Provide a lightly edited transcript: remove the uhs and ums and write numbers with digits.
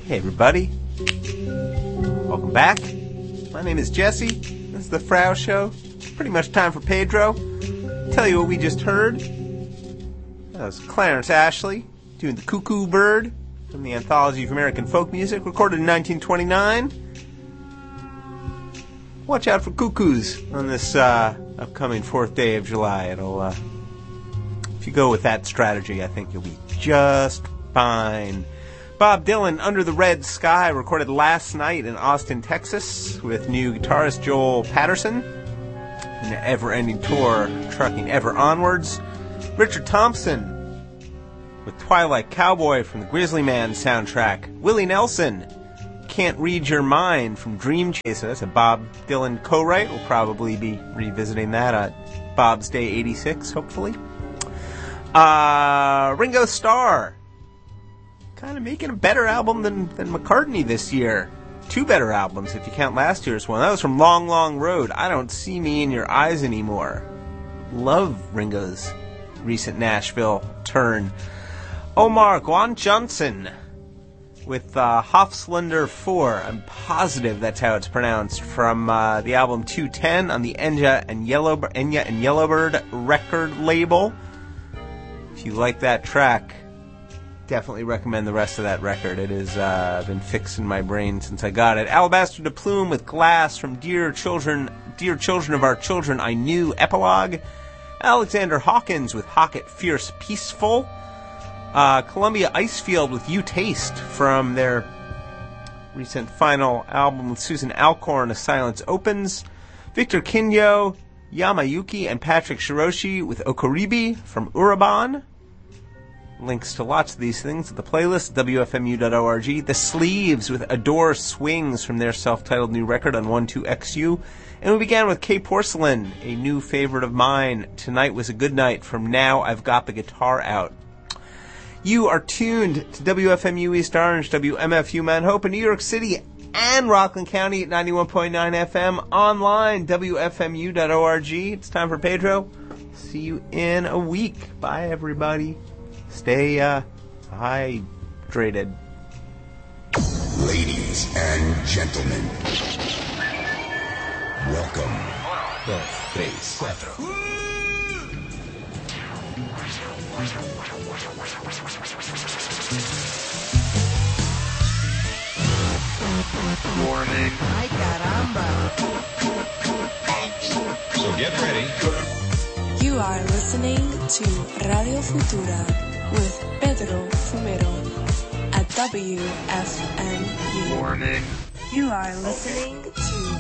Hey everybody, welcome back. My name is Jesse. This is the Frau Show. Pretty much time for Pedro. Tell you what we just heard. That was Clarence Ashley doing the Cuckoo Bird from the Anthology of American Folk Music, recorded in 1929. Watch out for cuckoos on this upcoming 4th day of July. It'll, if you go with that strategy, I think you'll be just fine. Bob Dylan, Under the Red Sky, recorded last night in Austin, Texas, with new guitarist Joel Patterson. An ever-ending tour, trucking ever onwards. Richard Thompson, with Twilight Cowboy from the Grizzly Man soundtrack. Willie Nelson, Can't Read Your Mind from Dream Chaser. That's a Bob Dylan co-write. We'll probably be revisiting that at Bob's Day 86, hopefully. Ringo Starr, kind of making a better album than McCartney this year. 2 better albums if you count last year's one. That was from Long, Long Road. I Don't See Me in Your Eyes Anymore. Love Ringo's recent Nashville turn. Omar Guan-Johnson with Hofslander 4. I'm positive that's how it's pronounced. From the album 210 on the Enya and Yellowbird record label. If you like that track, definitely recommend the rest of that record. It has been fixed in my brain since I got it. Alabaster de Plume with Glass from Dear Children of Our Children I Knew epilogue. Alexander Hawkins with Hocket Fierce Peaceful. Columbia Icefield with You Taste from their recent final album with Susan Alcorn, A Silence Opens. Victor Kinyo, Yamayuki, and Patrick Shiroshi with Okoribi from Uraban. Links to lots of these things at the playlist, wfmu.org. The Sleeves with Adore Swings from their self-titled new record on 12XU. And we began with K Porcelain, a new favorite of mine. Tonight Was a Good Night from Now I've Got the Guitar Out. You are tuned to WFMU East Orange, WMFU Mount Hope in New York City and Rockland County at 91.9 FM. Online, wfmu.org. It's time for Pedro. See you in a week. Bye, everybody. Stay hydrated. Ladies and gentlemen, welcome. 1, 2, 3, 4. Warning. Ay, caramba. So get ready. You are listening to Radio Futura with Pedro Fumero at WFMU. Warning. You are listening to